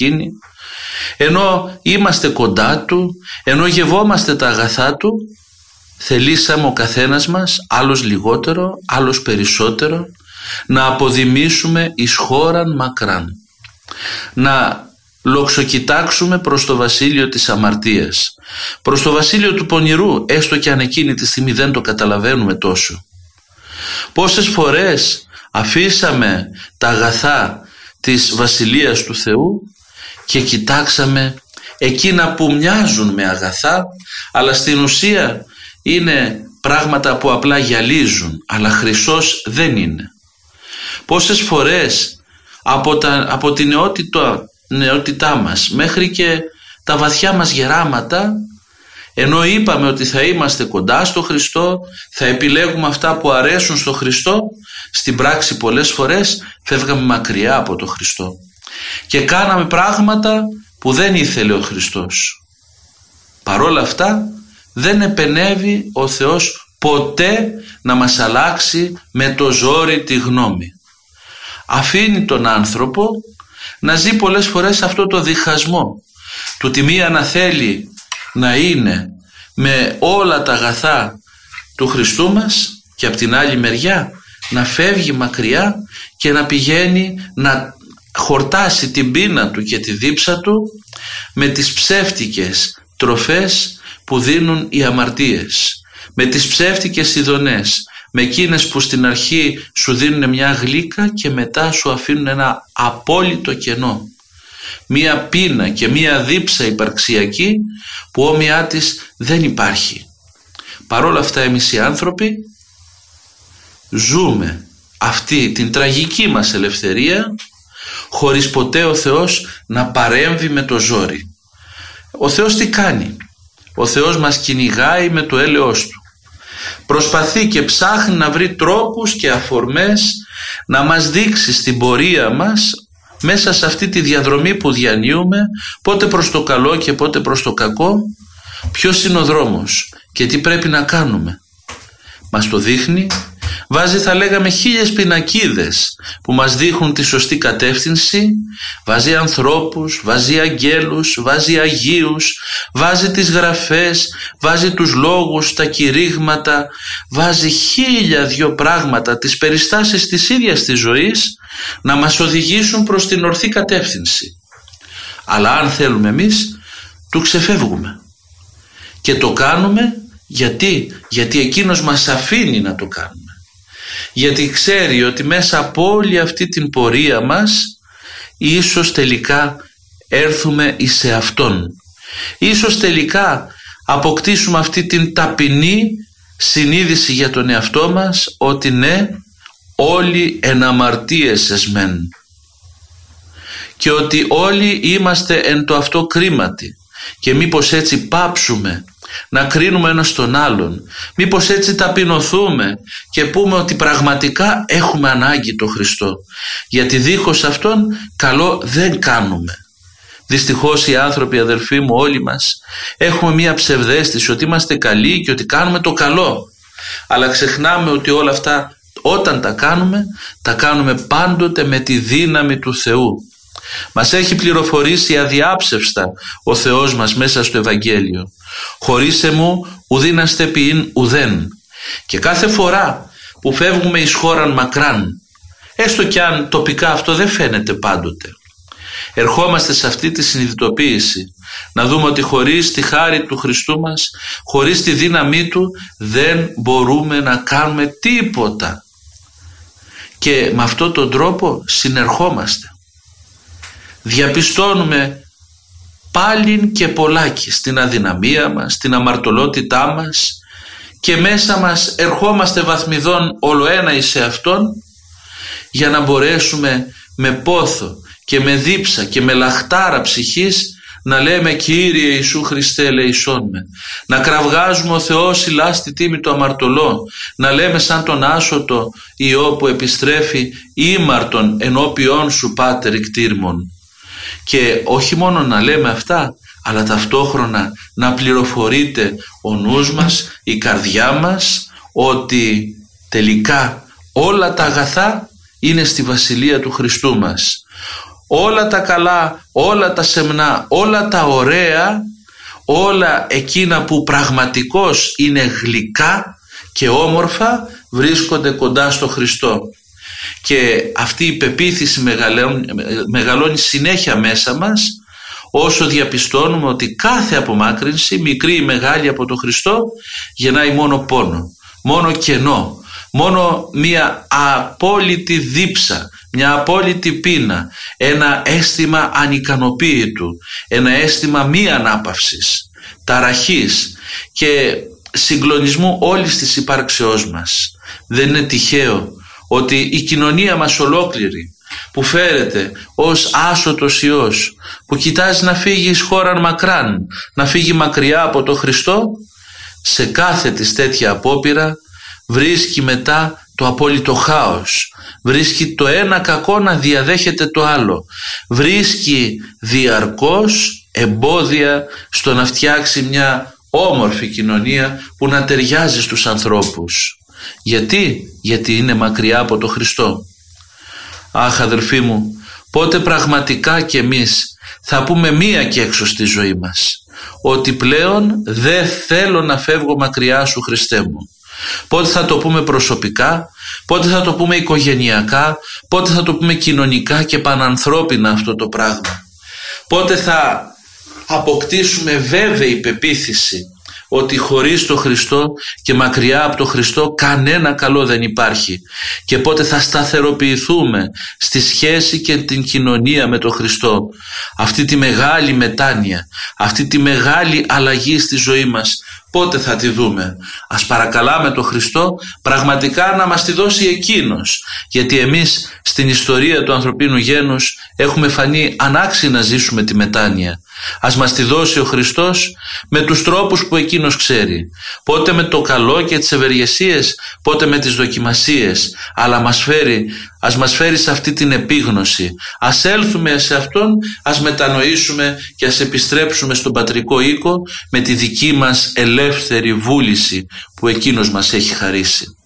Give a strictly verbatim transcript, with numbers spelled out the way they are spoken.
παρασκήνει, ενώ είμαστε κοντά Του, ενώ γευόμαστε τα αγαθά Του, θελήσαμε ο καθένας μας, άλλος λιγότερο, άλλος περισσότερο, να αποδημήσουμε εις χώραν μακράν, να λοξοκοιτάξουμε προς το βασίλειο της αμαρτίας, προς το βασίλειο του πονηρού, έστω και αν εκείνη τη στιγμή δεν το καταλαβαίνουμε τόσο. Πόσες φορές αφήσαμε τα αγαθά της βασιλείας του Θεού και κοιτάξαμε εκείνα που μοιάζουν με αγαθά, αλλά στην ουσία είναι πράγματα που απλά γυαλίζουν, αλλά χρυσός δεν είναι. Πόσες φορές από, τα, από την νεότητα, νεότητά μας μέχρι και τα βαθιά μας γεράματα, ενώ είπαμε ότι θα είμαστε κοντά στο Χριστό, θα επιλέγουμε αυτά που αρέσουν στο Χριστό, στην πράξη πολλές φορές φεύγαμε μακριά από το Χριστό και κάναμε πράγματα που δεν ήθελε ο Χριστός. Παρόλα αυτά δεν επενεύει ο Θεός ποτέ να μας αλλάξει με το ζόρι τη γνώμη. Αφήνει τον άνθρωπο να ζει πολλές φορές αυτό το διχασμό του, τη μία να θέλει να είναι με όλα τα αγαθά του Χριστού μας και από την άλλη μεριά να φεύγει μακριά και να πηγαίνει να χορτάσει την πείνα του και τη δίψα του με τις ψεύτικες τροφές που δίνουν οι αμαρτίες, με τις ψεύτικες ειδονές, με εκείνες που στην αρχή σου δίνουν μια γλύκα και μετά σου αφήνουν ένα απόλυτο κενό, μία πείνα και μία δίψα υπαρξιακή που όμοιά της δεν υπάρχει. Παρόλα αυτά εμείς οι άνθρωποι ζούμε αυτή την τραγική μας ελευθερία χωρίς ποτέ ο Θεός να παρέμβει με το ζόρι. Ο Θεός τι κάνει? Ο Θεός μας κυνηγάει με το έλεος Του. Προσπαθεί και ψάχνει να βρει τρόπους και αφορμές να μας δείξει στην πορεία μας, μέσα σε αυτή τη διαδρομή που διανύουμε, πότε προς το καλό και πότε προς το κακό, ποιος είναι ο δρόμος και τι πρέπει να κάνουμε. Μας το δείχνει, βάζει θα λέγαμε χίλιες πινακίδες που μας δείχνουν τη σωστή κατεύθυνση, βάζει ανθρώπους, βάζει αγγέλους, βάζει αγίους, βάζει τις γραφές, βάζει τους λόγους, τα κηρύγματα, βάζει χίλια δυο πράγματα, τις περιστάσεις της ίδιας της ζωής να μας οδηγήσουν προς την ορθή κατεύθυνση. Αλλά αν θέλουμε εμείς, του ξεφεύγουμε και το κάνουμε γιατί, γιατί εκείνος μας αφήνει να το κάνουμε. Γιατί ξέρει ότι μέσα από όλη αυτή την πορεία μας ίσως τελικά έρθουμε εις εαυτόν. Ίσως τελικά αποκτήσουμε αυτή την ταπεινή συνείδηση για τον εαυτό μας ότι ναι, όλοι εν αμαρτίες εσμεν και ότι όλοι είμαστε εν το αυτό κρίματι και μήπως έτσι πάψουμε να κρίνουμε ένας τον άλλον, μήπως έτσι ταπεινωθούμε και πούμε ότι πραγματικά έχουμε ανάγκη τον Χριστό, γιατί δίχως Αυτόν καλό δεν κάνουμε. Δυστυχώς οι άνθρωποι, αδελφοί μου, όλοι μας έχουμε μία ψευδαίσθηση ότι είμαστε καλοί και ότι κάνουμε το καλό, αλλά ξεχνάμε ότι όλα αυτά όταν τα κάνουμε, τα κάνουμε πάντοτε με τη δύναμη του Θεού. Μας έχει πληροφορήσει αδιάψευστα ο Θεός μας μέσα στο Ευαγγέλιο. Χωρίς εμού ουδήναστε ποιήν ουδέν. Και κάθε φορά που φεύγουμε εις χώραν μακράν, έστω κι αν τοπικά αυτό δεν φαίνεται πάντοτε, ερχόμαστε σε αυτή τη συνειδητοποίηση να δούμε ότι χωρίς τη χάρη του Χριστού μας, χωρίς τη δύναμή Του δεν μπορούμε να κάνουμε τίποτα. Και με αυτόν τον τρόπο συνερχόμαστε. Διαπιστώνουμε πάλιν και πολλάκι στην αδυναμία μας, στην αμαρτωλότητά μας και μέσα μας ερχόμαστε βαθμιδών ολοένα εις εαυτόν για να μπορέσουμε με πόθο και με δίψα και με λαχτάρα ψυχής να λέμε Κύριε Ιησού Χριστέ ελεησόν με, να κραυγάζουμε ο Θεός ηλάς τη τίμη του αμαρτωλό, να λέμε σαν τον άσωτο Ιώ που επιστρέφει ήμαρτον ενώπιόν σου Πάτερ ικτήρμον. Και όχι μόνο να λέμε αυτά, αλλά ταυτόχρονα να πληροφορείται ο νους μας, η καρδιά μας, ότι τελικά όλα τα αγαθά είναι στη Βασιλεία του Χριστού μας. όλα τα καλά, όλα τα σεμνά, όλα τα ωραία, όλα εκείνα που πραγματικώς είναι γλυκά και όμορφα βρίσκονται κοντά στο Χριστό. Και αυτή η πεποίθηση μεγαλώνει, μεγαλώνει συνέχεια μέσα μας όσο διαπιστώνουμε ότι κάθε απομάκρυνση, μικρή ή μεγάλη από τον Χριστό, γεννάει μόνο πόνο, μόνο κενό, μόνο μία απόλυτη δίψα, μια απόλυτη πείνα, ένα αίσθημα ανικανοποίητου, ένα αίσθημα μη ανάπαυσης, ταραχής και συγκλονισμού όλης της υπάρξεώς μας. Δεν είναι τυχαίο ότι η κοινωνία μας ολόκληρη, που φέρεται ως άσωτος ιός, που κοιτάζει να φύγει εις χώραν μακράν, να φύγει μακριά από τον Χριστό, σε κάθε της τέτοια απόπειρα βρίσκει μετά το απόλυτο χάος, βρίσκει το ένα κακό να διαδέχεται το άλλο, βρίσκει διαρκώς εμπόδια στο να φτιάξει μια όμορφη κοινωνία που να ταιριάζει στους ανθρώπους. Γιατί? Γιατί είναι μακριά από το Χριστό. Αχ, αδελφοί μου, πότε πραγματικά κι εμείς θα πούμε μία και έξω στη ζωή μας ότι πλέον δεν θέλω να φεύγω μακριά σου, Χριστέ μου. Πότε θα το πούμε προσωπικά, πότε θα το πούμε οικογενειακά, πότε θα το πούμε κοινωνικά και πανανθρώπινα αυτό το πράγμα. Πότε θα αποκτήσουμε βέβαιη πεποίθηση ότι χωρίς το Χριστό και μακριά από το Χριστό κανένα καλό δεν υπάρχει, και πότε θα σταθεροποιηθούμε στη σχέση και την κοινωνία με τον Χριστό. Αυτή τη μεγάλη μετάνοια, αυτή τη μεγάλη αλλαγή στη ζωή μας, πότε θα τη δούμε? Ας παρακαλάμε τον Χριστό πραγματικά να μας τη δώσει Εκείνος, γιατί εμείς στην ιστορία του ανθρωπίνου γένους έχουμε φανεί ανάξιοι να ζήσουμε τη μετάνοια. Ας μας τη δώσει ο Χριστός με τους τρόπους που Εκείνος ξέρει, πότε με το καλό και τις ευεργεσίες, πότε με τις δοκιμασίες, αλλά μας φέρει, ας μας φέρει σε αυτή την επίγνωση. Ας έλθουμε σε Αυτόν, ας μετανοήσουμε και ας επιστρέψουμε στον πατρικό οίκο με τη δική μας ελεύθερη βούληση που Εκείνος μας έχει χαρίσει.